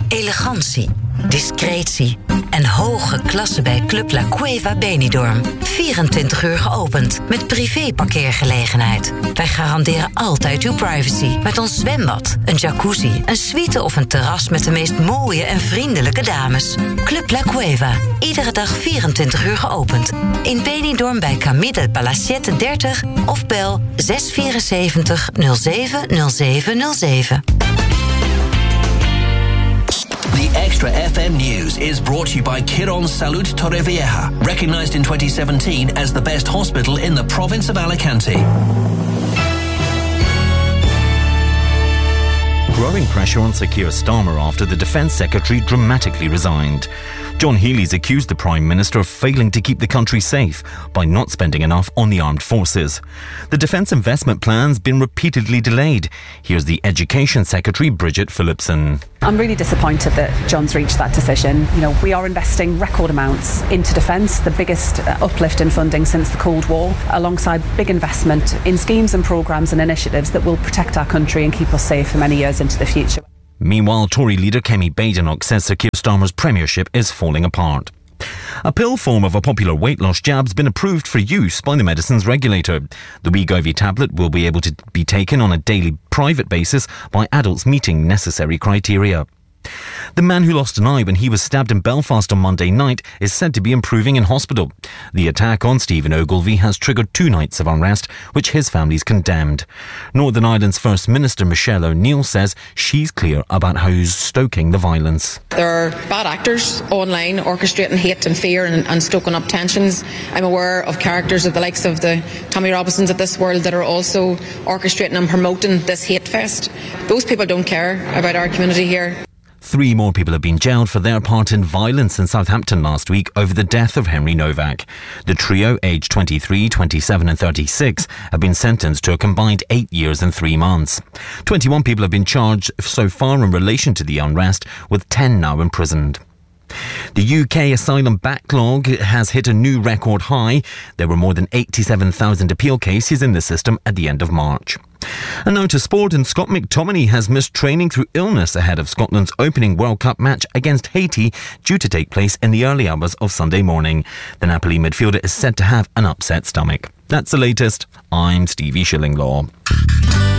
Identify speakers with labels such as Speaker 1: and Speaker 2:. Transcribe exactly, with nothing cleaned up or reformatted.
Speaker 1: Elegantie, discretie en hoge klasse bij Club La Cueva Benidorm. vierentwintig uur geopend met privé-parkeergelegenheid. Wij garanderen altijd uw privacy met ons zwembad, een jacuzzi, een suite of een terras met de meest mooie en vriendelijke dames. Club La Cueva, iedere dag vierentwintig uur geopend. In Benidorm bij Camille del Palaciette dertig of bel zes vier zeven nul zeven nul zeven nul zeven.
Speaker 2: The Extra F M News is brought to you by Quirón Salud Torrevieja, recognised in twenty seventeen as the best hospital in the province of Alicante.
Speaker 3: Growing pressure on Sir Keir Starmer after the Defence Secretary dramatically resigned. John Healey's accused the Prime Minister of failing to keep the country safe by not spending enough on the armed forces. The defence investment plan's been repeatedly delayed. Here's the Education Secretary, Bridget Phillipson.
Speaker 4: I'm really disappointed that John's reached that decision. You know, we are investing record amounts into defence, the biggest uh, uplift in funding since the Cold War, alongside big investment in schemes and programmes and initiatives that will protect our country and keep us safe for many years into the future.
Speaker 3: Meanwhile, Tory leader Kemi Badenoch says Sir Keir Starmer's premiership is falling apart. A pill form of a popular weight loss jab's been approved for use by the medicines regulator. The Wegovy tablet will be able to be taken on a daily private basis by adults meeting necessary criteria. The man who lost an eye when he was stabbed in Belfast on Monday night is said to be improving in hospital. The attack on Stephen Ogilvie has triggered two nights of unrest, which his family's condemned. Northern Ireland's First Minister Michelle O'Neill says she's clear about who's stoking the violence.
Speaker 5: There are bad actors online orchestrating hate and fear and, and stoking up tensions. I'm aware of characters of the likes of the Tommy Robinsons of this world that are also orchestrating and promoting this hate fest. Those people don't care about our community here.
Speaker 3: Three more people have been jailed for their part in violence in Southampton last week over the death of Henry Novak. The trio, aged twenty-three, twenty-seven and thirty-six, have been sentenced to a combined eight years and three months. twenty-one people have been charged so far in relation to the unrest, with ten now imprisoned. The U K asylum backlog has hit a new record high. There were more than eighty-seven thousand appeal cases in the system at the end of March. And now to sport, and Scott McTominay has missed training through illness ahead of Scotland's opening World Cup match against Haiti, due to take place in the early hours of Sunday morning. The Napoli midfielder is said to have an upset stomach. That's the latest. I'm Stevie Shillinglaw.